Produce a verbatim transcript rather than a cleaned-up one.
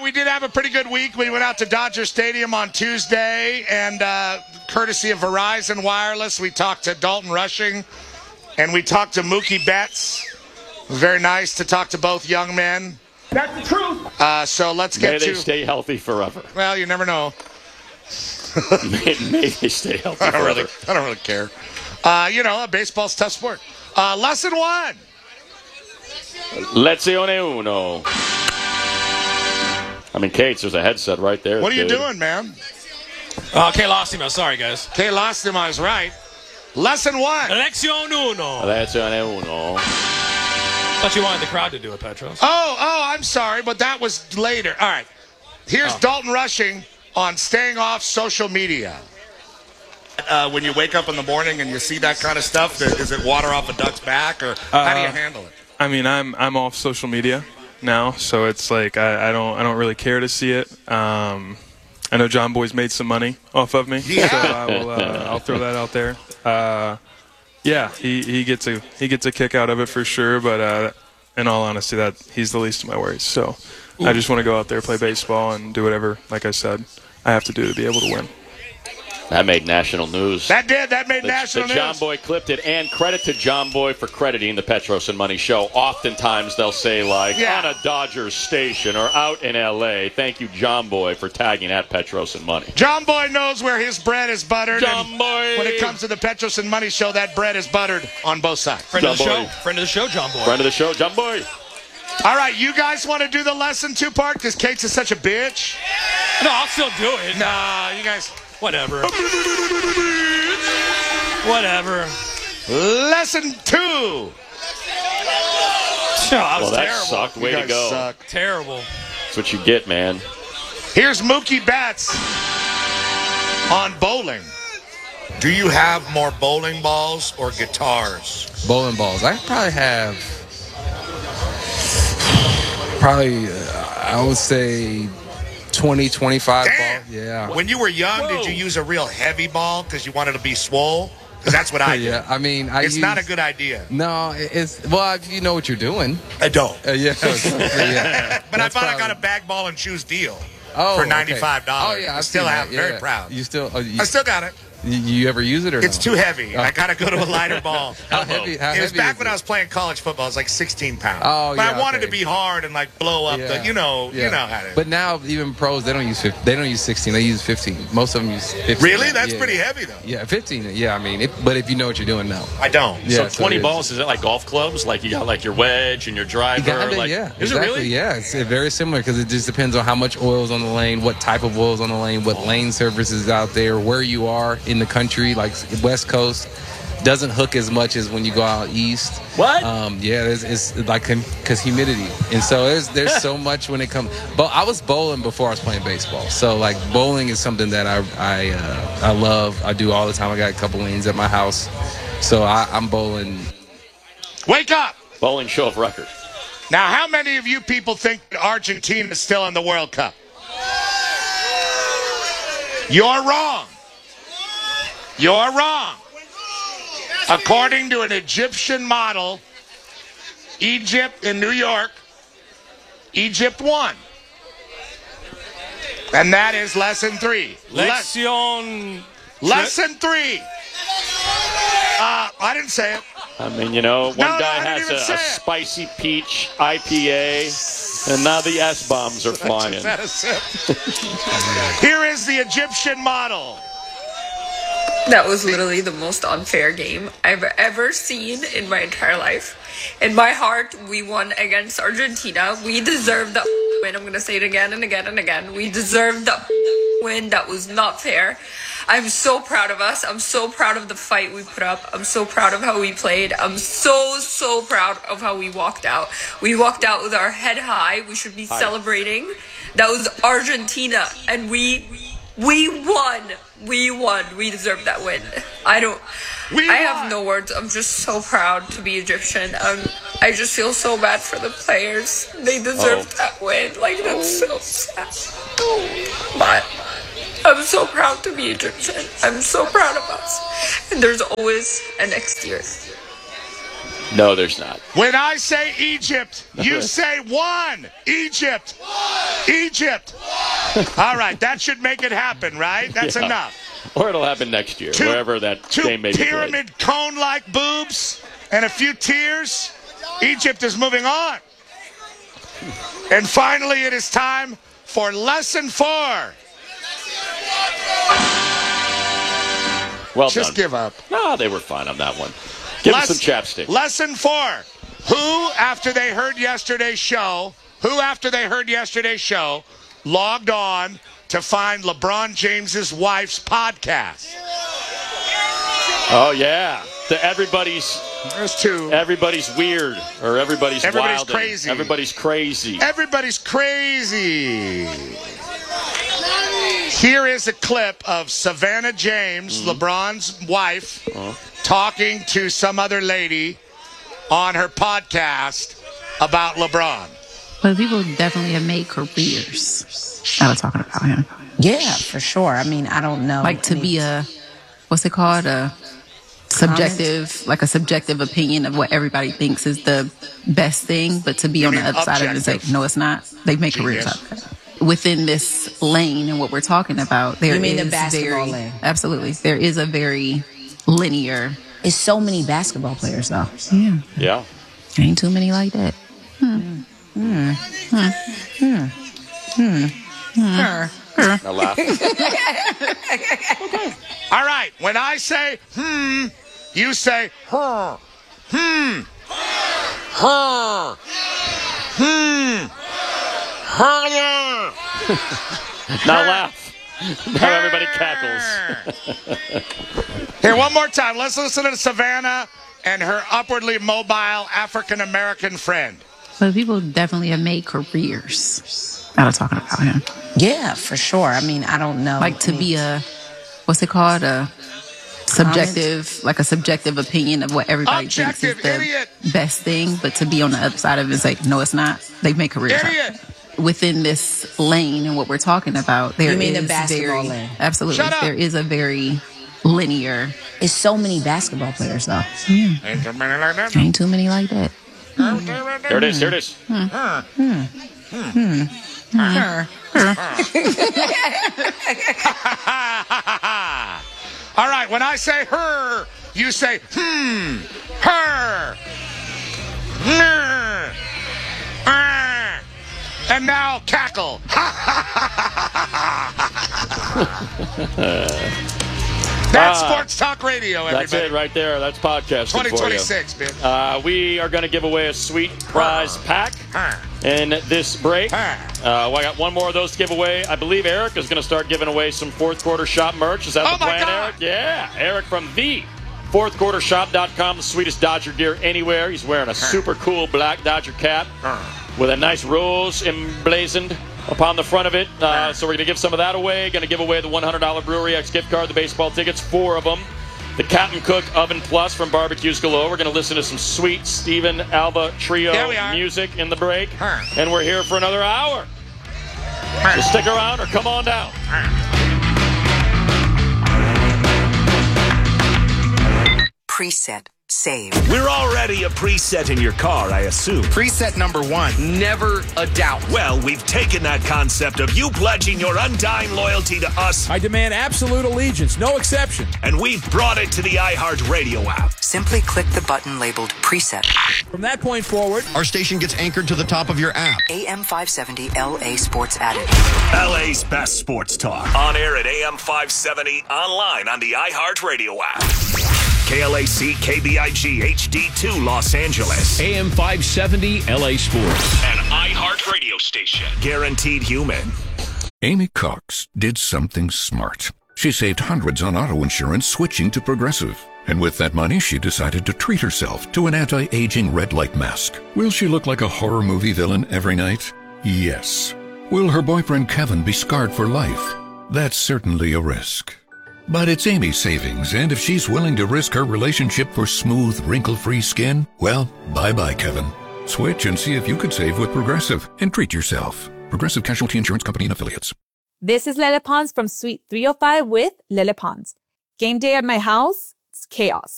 we did have a pretty good week. We went out to Dodger Stadium on Tuesday, and uh, courtesy of Verizon Wireless, we talked to Dalton Rushing, and we talked to Mookie Betts. It was very nice to talk to both young men. That's the truth. Uh, so let's get May to... they stay healthy forever. Well, you never know. may, may they stay healthy I don't forever. really, I don't really care. Uh, you know, baseball's a tough sport. Uh, lesson one. Lezione uno. I mean, Cates, there's a headset right there. What are you dude. doing, man? Uh, que lástima. Sorry, guys. Que lástima is right. Lesson one. Lección uno. Lezione uno. Thought you wanted the crowd to do it, Petros. Oh, oh, I'm sorry, but that was later. All right. Here's Oh. Dalton Rushing on staying off social media. Uh, when you wake up in the morning and you see that kind of stuff, is it water off a duck's back, or how do you Uh, handle it? I mean, I'm I'm off social media now, so it's like I, I don't I don't really care to see it. Um, I know John Boy's made some money off of me, Yeah. so I will uh, I'll throw that out there. Uh, yeah, he, he gets a he gets a kick out of it for sure, but uh, in all honesty, that he's the least of my worries. So I just want to go out there, play baseball, and do whatever, like I said, I have to do to be able to win. That made national news. That did. That made the, national the John news. Boy clipped it, and credit to John Boy for crediting the Petros and Money Show. Oftentimes they'll say, like, Yeah. on a Dodgers station or out in L A, thank you, John Boy, for tagging at Petros and Money. John Boy knows where his bread is buttered. John and Boy. When it comes to the Petros and Money Show, that bread is buttered on both sides. Friend of the John show. Boy. Friend of the show, John Boy. Friend of the show, John Boy. All right, you guys want to do the lesson two part because Kate's is such a bitch? No, I'll still do it. Nah, you guys. Whatever. Whatever. Lesson two. Oh, that was Well, that terrible. sucked. Way You to guys go. suck. Terrible. That's what you get, man. Here's Mookie Betts on bowling. Do you have more bowling balls or guitars? Bowling balls. I probably have, probably, uh, I would say twenty, twenty-five Damn. balls. Yeah. When you were young, did you use a real heavy ball because you wanted to be swole? Because that's what I did. Yeah, I mean, I It's use, not a good idea. No, it's, well, if you know what you're doing. I don't. Uh, yeah. yeah. But I That's thought I got probably- a bag ball and shoes deal Oh, for okay. ninety-five dollars. Oh, yeah. I I've still seen have. that, Very yeah. proud. You still, oh, you, I still got it. you, you ever use it or It's no? too heavy. I got to go to a lighter ball. How heavy? How It was heavy back is when it? I was playing college football. It was like sixteen pounds. Oh, but yeah, I wanted okay. to be hard and like blow up Yeah. the, you know, Yeah. you know how to. But now even pros, they don't use fifteen, they don't use sixteen. They use fifteen. Most of them use fifteen. Really? That's Yeah. pretty heavy though. Yeah, fifteen. Yeah, I mean, it, but if you know what you're doing now. I don't. Yeah, so twenty it is. balls, is it like golf clubs? Like you got like your wedge and your driver? Kinda, like, yeah. Is exactly, it really? Yeah, it's uh, very similar because it just depends on how much oil's on the lane, what type of oil's on the lane, what lane service is out there, where you are in the country. Like West Coast doesn't hook as much as when you go out east. What? Um, yeah, it's, it's like because humidity, and so there's there's so much when it comes. But I was bowling before I was playing baseball, so like bowling is something that I I uh, I love. I do all the time. I got a couple lanes at my house, so I, I'm bowling. Wake up. Bowling show of record. Now, how many of you people think Argentina is still in the World Cup? You're wrong. You're wrong. According to an Egyptian model, Egypt in New York, Egypt won. And that is lesson three. Le- Lección. lesson three. Uh, I didn't say it. I mean, you know, one No, no, guy I didn't has even a, say a it. spicy peach I P A, and now the S bombs are flying. Just had a sip. Here is the Egyptian model. That was literally the most unfair game I've ever seen in my entire life. In my heart, we won against Argentina. We deserved the win. I'm going to say it again and again and again. We deserved the win. That was not fair. I'm so proud of us. I'm so proud of the fight we put up. I'm so proud of how we played. I'm so, so proud of how we walked out. We walked out with our head high. We should be celebrating. That was Argentina, and we we won. We won. We deserve that win. I don't. We I have won. no words. I'm just so proud to be Egyptian. Um, I just feel so bad for the players. They deserved Oh. that win. Like that's so sad. But I'm so proud to be Egyptian. I'm so proud of us. And there's always a next year. No, there's not. When I say Egypt, you say one. Egypt. One. Egypt. One. All right, that should make it happen, right? That's Yeah. enough. Or it'll happen next year, Two, wherever that two game may be played. pyramid cone-like boobs and a few tears. Egypt is moving on. And finally, it is time for lesson four. Well Just done. give up. No, they were fine on that one. Give Les- them some chapstick. Lesson four. Who, after they heard yesterday's show, who, after they heard yesterday's show, logged on to find LeBron James's wife's podcast? Oh, yeah. The everybody's There's two. everybody's weird or everybody's, Everybody's wild. and crazy. Everybody's crazy. Everybody's crazy. Here is a clip of Savannah James, Mm-hmm. LeBron's wife, Uh-huh. talking to some other lady on her podcast about LeBron. But people definitely have made careers out of talking about him. Yeah, for sure. I mean, I don't know. Like to I mean, be a, what's it called? A subjective, like a subjective opinion of what everybody thinks is the best thing, but to be on the mean other side of it and say, objective? no, it's not. They make careers Genius. out of it. Within this lane and what we're talking about, there You mean the is basketball very, lane? absolutely, there is a very linear. it's so many basketball players, though. Yeah, Yeah. ain't too many like that. Now laugh. All right, when I say hmm, you say her. Hmm. Her. Hmm. Her. Now laugh. Now everybody cackles. Here, one more time. Let's listen to Savannah and her upwardly mobile African American friend. But people definitely have made careers out of talking about him. Yeah, for sure. I mean, I don't know. Like to I mean, be a, what's it called? A subjective, like a subjective opinion of what everybody thinks is Objective, the idiot. best thing, but to be on the other side of it and say, no, it's not. They make careers out of Idiot. it. Within this lane and what we're talking about, there You mean the is basketball very, lane? absolutely, Shut up. there is a very linear. it's so many basketball players, though. Ain't too many like that. Ain't too many like that. There it is. Here it is. All right, when I say her, you say hmm, her. Nah. Ah. And now cackle. That's Ah. Sports Talk Radio, everybody. That's it right there. That's podcasting twenty for you. twenty-six, man. Uh, we are going to give away a sweet prize pack in this break. Uh, well, I got one more of those to give away. I believe Eric is going to start giving away some fourth quarter shop merch. Is that Oh, the my plan, God. Eric? Yeah, Eric from the fourth quarter shop dot com, the sweetest Dodger gear anywhere. He's wearing a super cool black Dodger cap with a nice rose emblazoned upon the front of it. Uh, so we're going to give some of that away. Going to give away the one hundred dollars Brewery X gift card, the baseball tickets, four of them. The Captain Cook Oven Plus from Barbecues Galore. We're going to listen to some sweet Steven Alba Trio There we are. music in the break. Huh. And we're here for another hour. So stick around or come on down. Preset. Save. We're already a preset in your car, I assume. Preset number one, never a doubt. Well, we've taken that concept of you pledging your undying loyalty to us, I demand absolute allegiance, no exception. and we've brought it to the iHeartRadio app. Simply click the button labeled Preset. From that point forward, Our station gets anchored to the top of your app. A M five seventy L A Sports added. L A's best sports talk. On air at A M five seventy, online on the iHeartRadio app. K L A C K B I G H D two Los Angeles. A M five seventy L A Sports. An iHeartRadio station. Guaranteed human. Amy Cox did something smart. She saved hundreds on auto insurance switching to Progressive. And with that money, she decided to treat herself to an anti-aging red light mask. Will she look like a horror movie villain every night? Yes. Will her boyfriend Kevin be scarred for life? That's certainly a risk. But it's Amy's savings, and if she's willing to risk her relationship for smooth, wrinkle-free skin, well, bye-bye, Kevin. Switch and see if you could save with Progressive and treat yourself. Progressive Casualty Insurance Company and Affiliates. This is Lele Pons from Suite three oh five with Lele Pons. Game day at my house, it's chaos.